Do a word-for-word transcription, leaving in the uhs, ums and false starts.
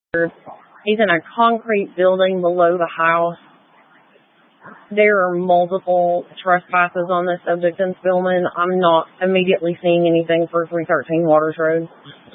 He's in a concrete building below the house. There are multiple trespasses on this subject in Spillman. I'm not immediately seeing anything for three thirteen Waters Road.